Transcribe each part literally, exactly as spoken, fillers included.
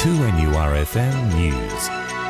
two N U R F M News.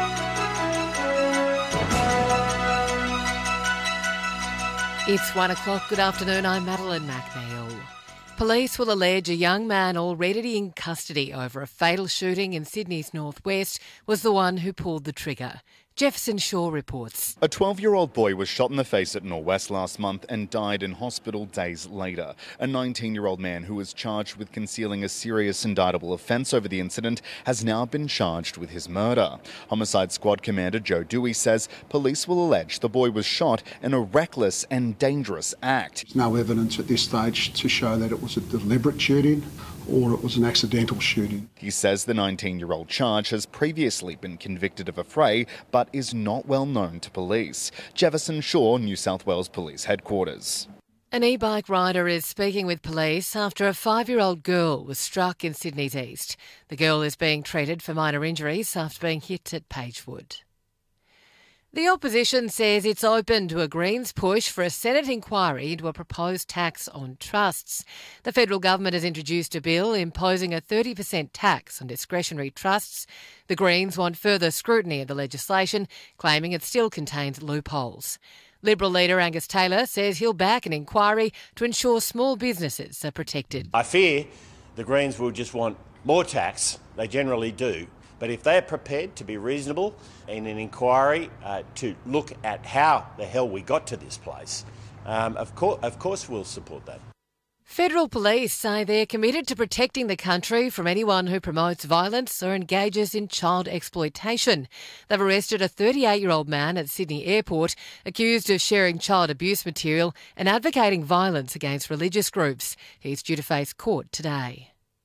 It's one o'clock. Good afternoon. I'm Madeline McNeil. Police will allege a young man already in custody over a fatal shooting in Sydney's northwest was the one who pulled the trigger. Jefferson Shaw reports. A twelve-year-old boy was shot in the face at Norwest last month and died in hospital days later. A nineteen-year-old man who was charged with concealing a serious indictable offence over the incident has now been charged with his murder. Homicide Squad Commander Joe Dewey says police will allege the boy was shot in a reckless and dangerous act. There's no evidence at this stage to show that it was a deliberate shooting or it was an accidental shooting. He says the nineteen-year-old charge has previously been convicted of a fray but is not well known to police. Jefferson Shaw, New South Wales Police Headquarters. An e-bike rider is speaking with police after a five-year-old girl was struck in Sydney's east. The girl is being treated for minor injuries after being hit at Pagewood. The opposition says it's open to a Greens push for a Senate inquiry into a proposed tax on trusts. The federal government has introduced a bill imposing a thirty percent tax on discretionary trusts. The Greens want further scrutiny of the legislation, claiming it still contains loopholes. Liberal leader Angus Taylor says he'll back an inquiry to ensure small businesses are protected. I fear the Greens will just want more tax. They generally do. But if they're prepared to be reasonable in an inquiry uh, to look at how the hell we got to this place, um, of, course, of course we'll support that. Federal police say they're committed to protecting the country from anyone who promotes violence or engages in child exploitation. They've arrested a thirty-eight-year-old man at Sydney Airport accused of sharing child abuse material and advocating violence against religious groups. He's due to face court today.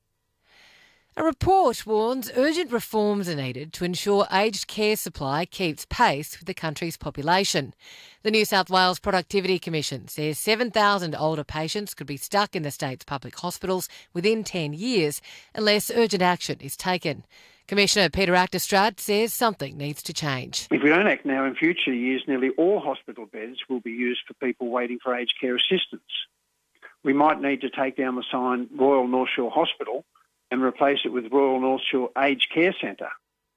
A report warns urgent reforms are needed to ensure aged care supply keeps pace with the country's population. The New South Wales Productivity Commission says seven thousand older patients could be stuck in the state's public hospitals within ten years unless urgent action is taken. Commissioner Peter Acterstrad says something needs to change. If we don't act now, in future years, nearly all hospital beds will be used for people waiting for aged care assistance. We might need to take down the sign Royal North Shore Hospital and replace it with Royal North Shore Aged Care Centre.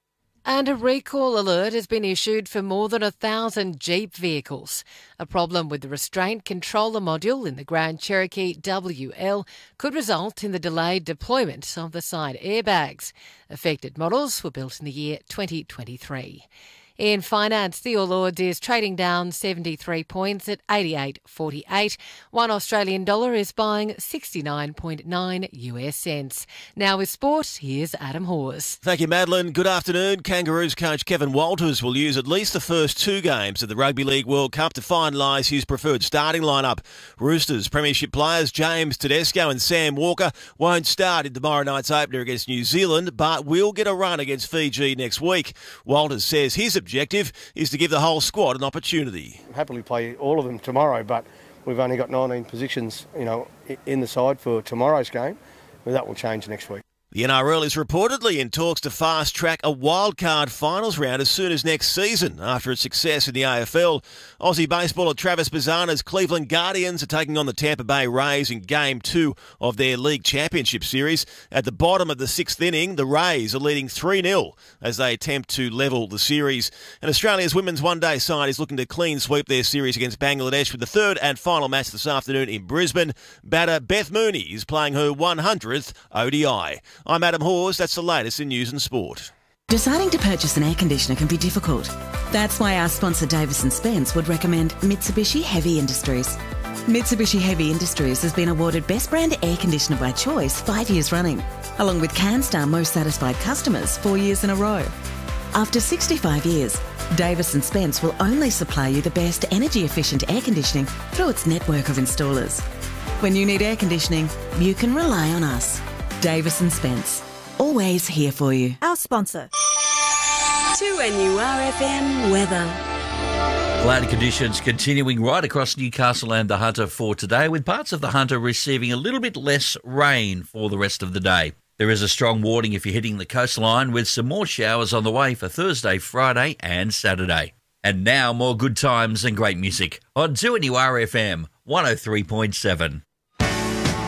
And a recall alert has been issued for more than a thousand Jeep vehicles. A problem with the restraint controller module in the Grand Cherokee W L could result in the delayed deployment of the side airbags. Affected models were built in the year twenty twenty-three. In finance, the All Ords is trading down seventy-three points at eighty-eight forty-eight. One Australian dollar is buying sixty-nine point nine U S cents. Now with sport, here's Adam Hawes. Thank you, Madeline. Good afternoon. Kangaroos coach Kevin Walters will use at least the first two games of the Rugby League World Cup to finalise his preferred starting lineup. Roosters premiership players James Tedesco and Sam Walker won't start in tomorrow night's opener against New Zealand, but will get a run against Fiji next week. Walters says his objective is to give the whole squad an opportunity. Happily play all of them tomorrow, but we've only got nineteen positions, you know, in the side for tomorrow's game. But that will change next week. The N R L is reportedly in talks to fast-track a wildcard finals round as soon as next season after its success in the A F L. Aussie baseballer Travis Bazzana's Cleveland Guardians are taking on the Tampa Bay Rays in Game two of their League Championship Series. At the bottom of the sixth inning, the Rays are leading three nil as they attempt to level the series. And Australia's women's one-day side is looking to clean sweep their series against Bangladesh with the third and final match this afternoon in Brisbane. Batter Beth Mooney is playing her one hundredth O D I. I'm Adam Hawes. That's the latest in news and sport. Deciding to purchase an air conditioner can be difficult. That's why our sponsor Davis and Spence would recommend Mitsubishi Heavy Industries. Mitsubishi Heavy Industries has been awarded Best Brand Air Conditioner by Choice five years running, along with CanStar Most Satisfied Customers four years in a row. After sixty-five years, Davis and Spence will only supply you the best energy-efficient air conditioning through its network of installers. When you need air conditioning, you can rely on us. Davis and Spence, always here for you. Our sponsor. two N U R F M weather. Cloudy conditions continuing right across Newcastle and the Hunter for today, with parts of the Hunter receiving a little bit less rain for the rest of the day. There is a strong warning if you're hitting the coastline, with some more showers on the way for Thursday, Friday and Saturday. And now more good times and great music on two N U R F M one oh three point seven.